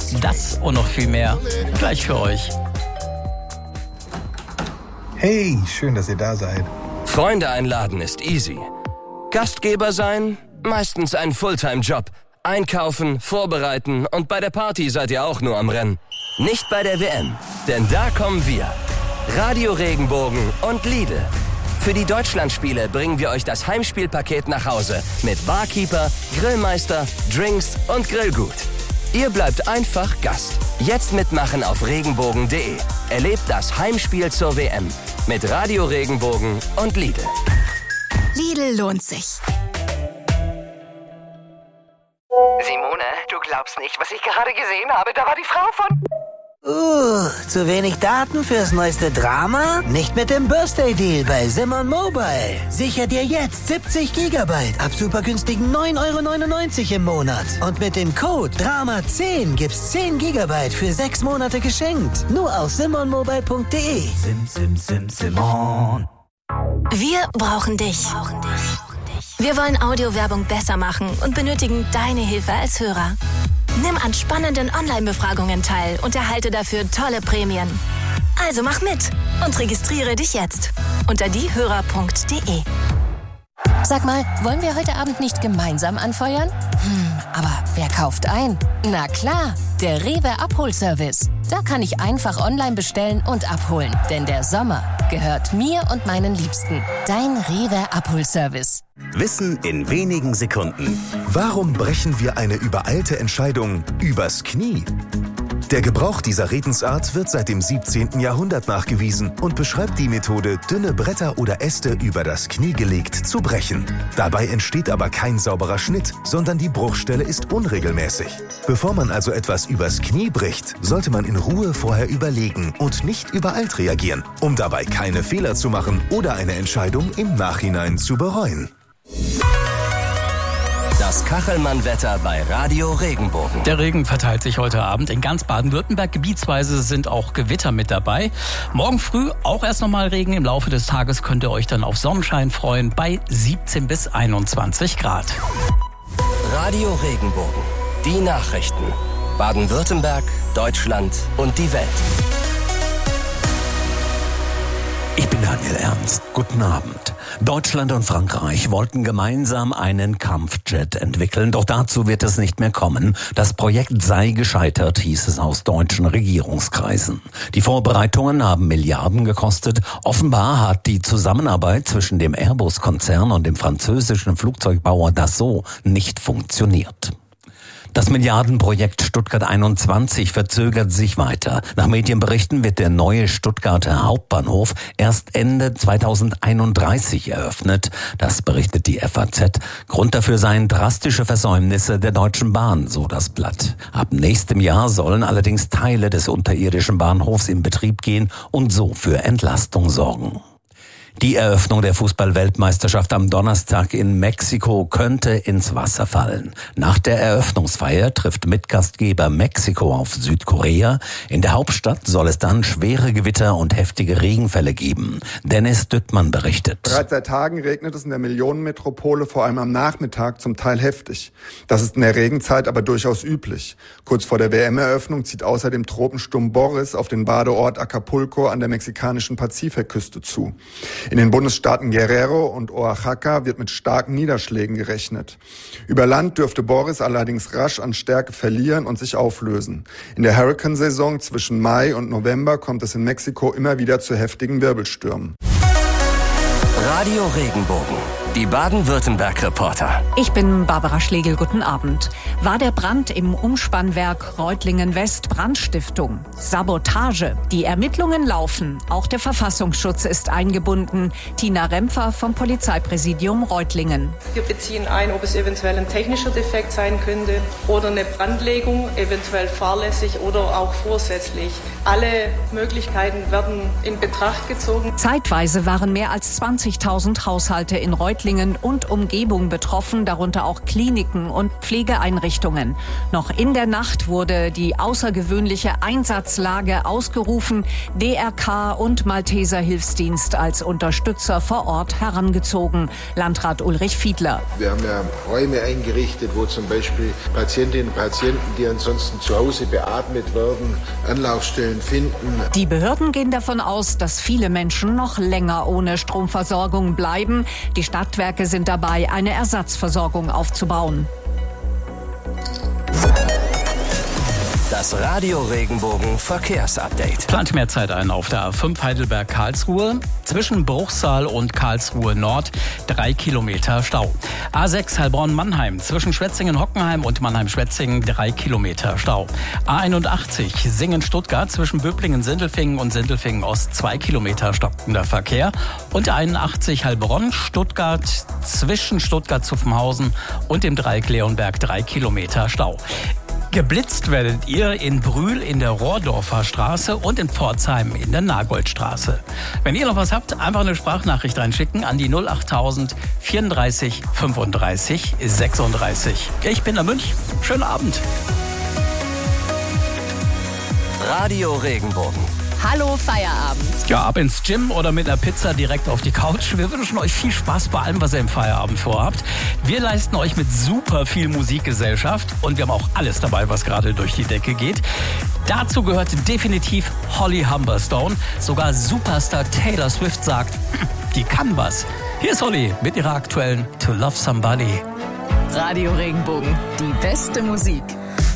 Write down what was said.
Das und noch viel mehr gleich für euch. Hey, schön, dass ihr da seid. Freunde einladen ist easy. Gastgeber sein? Meistens ein Fulltime-Job. Einkaufen, vorbereiten und bei der Party seid ihr auch nur am Rennen. Nicht bei der WM, denn da kommen wir. Radio Regenbogen und Lidl. Für die Deutschlandspiele bringen wir euch das Heimspielpaket nach Hause mit Barkeeper, Grillmeister, Drinks und Grillgut. Ihr bleibt einfach Gast. Jetzt mitmachen auf regenbogen.de. Erlebt das Heimspiel zur WM mit Radio Regenbogen und Lidl. Lidl lohnt sich. Simone, du glaubst nicht, was ich gerade gesehen habe. Da war die Frau von... Zu wenig Daten fürs neueste Drama? Nicht mit dem Birthday Deal bei Simon Mobile. Sicher dir jetzt 70 GB ab super günstigen 9,99 € im Monat. Und mit dem Code DRAMA10 gibt's 10 GB für 6 Monate geschenkt. Nur auf simonmobile.de. Simon. Wir brauchen dich. Wir wollen Audiowerbung besser machen und benötigen deine Hilfe als Hörer. Nimm an spannenden Online-Befragungen teil und erhalte dafür tolle Prämien. Also mach mit und registriere dich jetzt unter diehörer.de. Sag mal, wollen wir heute Abend nicht gemeinsam anfeuern? Aber wer kauft ein? Na klar, der Rewe Abholservice. Da kann ich einfach online bestellen und abholen. Denn der Sommer gehört mir und meinen Liebsten. Dein Rewe Abholservice. Wissen in wenigen Sekunden. Warum brechen wir eine übereilte Entscheidung übers Knie? Der Gebrauch dieser Redensart wird seit dem 17. Jahrhundert nachgewiesen und beschreibt die Methode, dünne Bretter oder Äste über das Knie gelegt zu brechen. Dabei entsteht aber kein sauberer Schnitt, sondern die Bruchstelle ist unregelmäßig. Bevor man also etwas übers Knie bricht, sollte man in Ruhe vorher überlegen und nicht übereilt reagieren, um dabei keine Fehler zu machen oder eine Entscheidung im Nachhinein zu bereuen. Das Kachelmann-Wetter bei Radio Regenbogen. Der Regen verteilt sich heute Abend in ganz Baden-Württemberg. Gebietsweise sind auch Gewitter mit dabei. Morgen früh auch erst nochmal Regen. Im Laufe des Tages könnt ihr euch dann auf Sonnenschein freuen bei 17 bis 21 Grad. Radio Regenbogen. Die Nachrichten. Baden-Württemberg, Deutschland und die Welt. Ich bin Daniel Ernst. Guten Abend. Deutschland und Frankreich wollten gemeinsam einen Kampfjet entwickeln, doch dazu wird es nicht mehr kommen. Das Projekt sei gescheitert, hieß es aus deutschen Regierungskreisen. Die Vorbereitungen haben Milliarden gekostet. Offenbar hat die Zusammenarbeit zwischen dem Airbus-Konzern und dem französischen Flugzeugbauer Dassault nicht funktioniert. Das Milliardenprojekt Stuttgart 21 verzögert sich weiter. Nach Medienberichten wird der neue Stuttgarter Hauptbahnhof erst Ende 2031 eröffnet. Das berichtet die FAZ. Grund dafür seien drastische Versäumnisse der Deutschen Bahn, so das Blatt. Ab nächstem Jahr sollen allerdings Teile des unterirdischen Bahnhofs in Betrieb gehen und so für Entlastung sorgen. Die Eröffnung der Fußball-Weltmeisterschaft am Donnerstag in Mexiko könnte ins Wasser fallen. Nach der Eröffnungsfeier trifft Mitgastgeber Mexiko auf Südkorea. In der Hauptstadt soll es dann schwere Gewitter und heftige Regenfälle geben. Dennis Düttmann berichtet. Bereits seit Tagen regnet es in der Millionenmetropole, vor allem am Nachmittag, zum Teil heftig. Das ist in der Regenzeit aber durchaus üblich. Kurz vor der WM-Eröffnung zieht außerdem Tropensturm Boris auf den Badeort Acapulco an der mexikanischen Pazifikküste zu. In den Bundesstaaten Guerrero und Oaxaca wird mit starken Niederschlägen gerechnet. Über Land dürfte Boris allerdings rasch an Stärke verlieren und sich auflösen. In der Hurrikansaison zwischen Mai und November kommt es in Mexiko immer wieder zu heftigen Wirbelstürmen. Radio Regenbogen. Die Baden-Württemberg-Reporter. Ich bin Barbara Schlegel, guten Abend. War der Brand im Umspannwerk Reutlingen-West Brandstiftung? Sabotage? Die Ermittlungen laufen. Auch der Verfassungsschutz ist eingebunden. Tina Rempfer vom Polizeipräsidium Reutlingen. Wir beziehen ein, ob es eventuell ein technischer Defekt sein könnte oder eine Brandlegung, eventuell fahrlässig oder auch vorsätzlich. Alle Möglichkeiten werden in Betracht gezogen. Zeitweise waren mehr als 20.000 Haushalte in Reutlingen Reutlingen und Umgebung betroffen, darunter auch Kliniken und Pflegeeinrichtungen. Noch in der Nacht wurde die außergewöhnliche Einsatzlage ausgerufen, DRK und Malteser Hilfsdienst als Unterstützer vor Ort herangezogen. Landrat Ulrich Fiedler. Wir haben ja Räume eingerichtet, wo zum Beispiel Patientinnen und Patienten, die ansonsten zu Hause beatmet werden, Anlaufstellen finden. Die Behörden gehen davon aus, dass viele Menschen noch länger ohne Stromversorgung bleiben. Die Stadtwerke sind dabei, eine Ersatzversorgung aufzubauen. Das Radio Regenbogen Verkehrsupdate. Plant mehr Zeit ein auf der A5 Heidelberg-Karlsruhe. Zwischen Bruchsal und Karlsruhe Nord 3 Kilometer Stau. A6 Heilbronn-Mannheim. Zwischen Schwetzingen-Hockenheim und Mannheim-Schwetzingen 3 Kilometer Stau. A81 Singen-Stuttgart. Zwischen Böblingen-Sindelfingen und Sindelfingen-Ost 2 Kilometer stockender Verkehr. Und 81 Heilbronn-Stuttgart. Zwischen Stuttgart-Zuffenhausen und dem Dreieck Leonberg 3 Kilometer Stau. Geblitzt werdet ihr in Brühl in der Rohrdorfer Straße und in Pforzheim in der Nagoldstraße. Wenn ihr noch was habt, einfach eine Sprachnachricht reinschicken an die 08000 34 35 36. Ich bin der Münch. Schönen Abend. Radio Regenbogen. Hallo Feierabend. Ja, ab ins Gym oder mit einer Pizza direkt auf die Couch. Wir wünschen euch viel Spaß bei allem, was ihr im Feierabend vorhabt. Wir leisten euch mit super viel Musikgesellschaft und wir haben auch alles dabei, was gerade durch die Decke geht. Dazu gehört definitiv Holly Humberstone. Sogar Superstar Taylor Swift sagt, die kann was. Hier ist Holly mit ihrer aktuellen To Love Somebody. Radio Regenbogen, die beste Musik.